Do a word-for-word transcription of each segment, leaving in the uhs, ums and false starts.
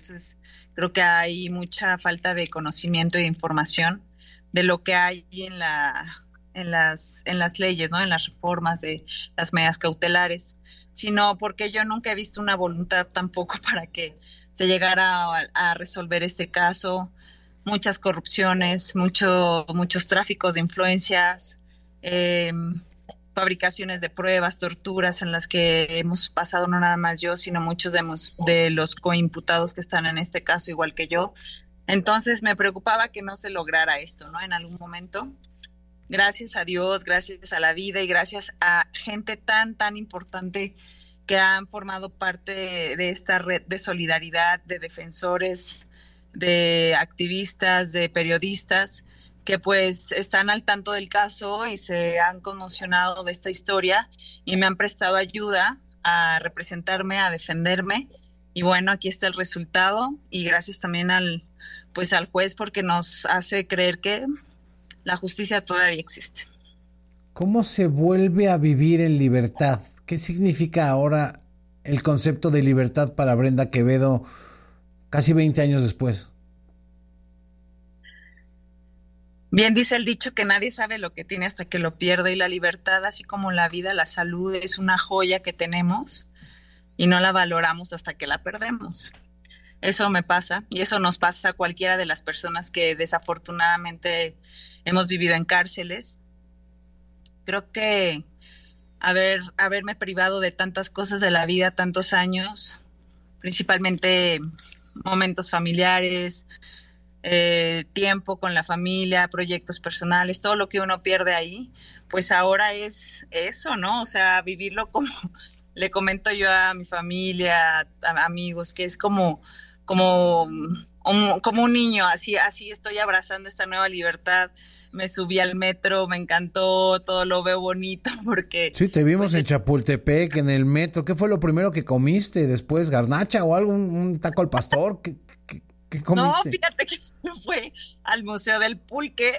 veces creo que hay mucha falta de conocimiento e información de lo que hay en la en las en las leyes, ¿no? En las reformas de las medidas cautelares, sino porque yo nunca he visto una voluntad tampoco para que se llegara a, a resolver este caso. Muchas corrupciones, mucho, muchos tráficos de influencias, eh, fabricaciones de pruebas, torturas en las que hemos pasado no nada más yo, sino muchos de, de los coimputados que están en este caso, igual que yo. Entonces me preocupaba que no se lograra esto, ¿no? En algún momento. Gracias a Dios, gracias a la vida y gracias a gente tan, tan importante que han formado parte de esta red de solidaridad, de defensores, de activistas, de periodistas, que pues están al tanto del caso y se han conmocionado de esta historia y me han prestado ayuda a representarme, a defenderme. Y bueno, aquí está el resultado y gracias también al, pues al juez porque nos hace creer que la justicia todavía existe. ¿Cómo se vuelve a vivir en libertad? ¿Qué significa ahora el concepto de libertad para Brenda Quevedo casi veinte años después? Bien dice el dicho que nadie sabe lo que tiene hasta que lo pierde, y la libertad, así como la vida, la salud, es una joya que tenemos y no la valoramos hasta que la perdemos. Eso me pasa y eso nos pasa a cualquiera de las personas que desafortunadamente hemos vivido en cárceles. Creo que haber, haberme privado de tantas cosas de la vida, tantos años, principalmente momentos familiares, eh, tiempo con la familia, proyectos personales, todo lo que uno pierde ahí, pues ahora es eso, ¿no? O sea, vivirlo como le comento yo a mi familia, a amigos, que es como, como, un, como un niño, así, así estoy abrazando esta nueva libertad. Me subí al metro, me encantó, todo lo veo bonito porque... Sí, te vimos pues, en Chapultepec, en el metro. ¿Qué fue lo primero que comiste después? ¿Garnacha o algo? ¿Un, un taco al pastor? ¿Qué, qué, qué no, comiste? fíjate que fue al Museo del Pulque.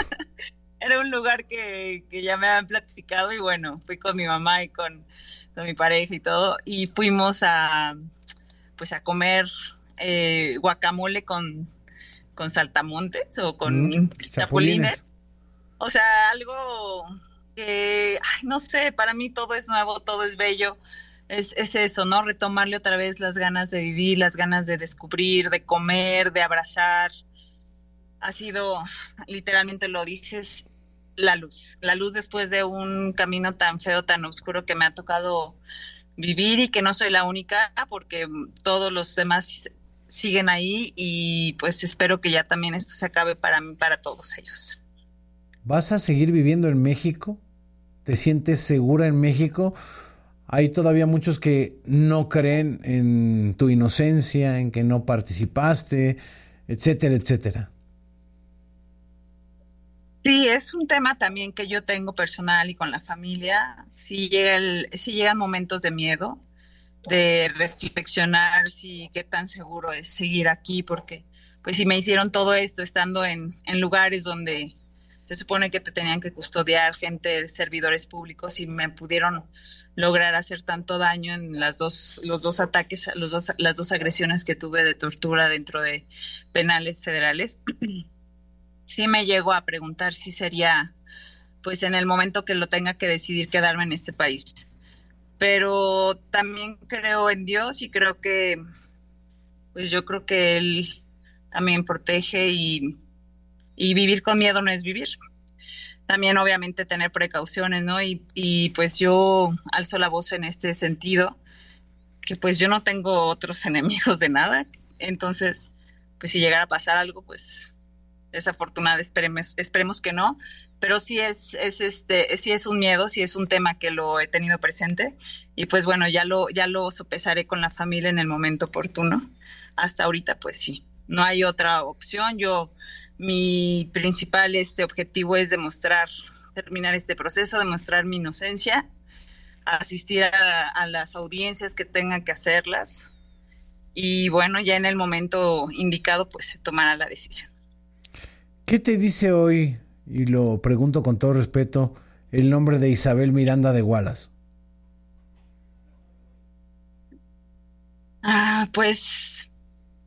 Era un lugar que, que ya me habían platicado y bueno, fui con mi mamá y con, con mi pareja y todo y fuimos a, pues a comer eh, guacamole con, con saltamontes o Mm, con chapulines. chapulines. O sea, algo que, ay, no sé, para mí todo es nuevo, todo es bello. Es, es eso, ¿no? Retomarle otra vez las ganas de vivir, las ganas de descubrir, de comer, de abrazar. Ha sido, literalmente lo dices, la luz. La luz después de un camino tan feo, tan oscuro que me ha tocado vivir y que no soy la única porque todos los demás siguen ahí y pues espero que ya también esto se acabe para mí, para todos ellos. ¿Vas a seguir viviendo en México? ¿Te sientes segura en México? Hay todavía muchos que no creen en tu inocencia, en que no participaste, etcétera, etcétera. Sí, es un tema también que yo tengo personal y con la familia. Sí llega el, sí llegan momentos de miedo, de reflexionar si qué tan seguro es seguir aquí, porque pues si me hicieron todo esto estando en, en lugares donde se supone que te tenían que custodiar, gente, servidores públicos, y me pudieron lograr hacer tanto daño en las dos, los dos ataques, los dos, las dos agresiones que tuve de tortura dentro de penales federales. Sí me llego a preguntar si sería, pues en el momento que lo tenga que decidir, quedarme en este país. Pero también creo en Dios y creo que, pues yo creo que Él también protege y, y vivir con miedo no es vivir. También obviamente tener precauciones, ¿no? Y, y pues yo alzo la voz en este sentido, que pues yo no tengo otros enemigos de nada. Entonces, pues si llegara a pasar algo, pues desafortunada, esperemos, esperemos que no, pero sí es, es este, sí es un miedo, sí es un tema que lo he tenido presente y pues bueno, ya lo, ya lo sopesaré con la familia en el momento oportuno. Hasta ahorita pues sí, no hay otra opción. Yo, mi principal este objetivo es demostrar, terminar este proceso, demostrar mi inocencia, asistir a, a las audiencias que tengan que hacerlas y bueno, ya en el momento indicado pues se tomará la decisión. ¿Qué te dice hoy, y lo pregunto con todo respeto, el nombre de Isabel Miranda de Wallace? Ah, pues